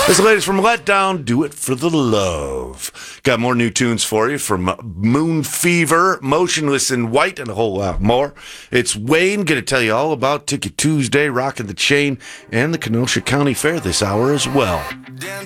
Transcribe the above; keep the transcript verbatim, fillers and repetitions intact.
This is the latest from Letdown. Do it for the love. Got more new tunes for you from Moon Fever, Motionless in White, and a whole lot more. It's Wayne going to tell you all about Ticket Tuesday, Rockin' the Chain, and the Kenosha County Fair this hour as well.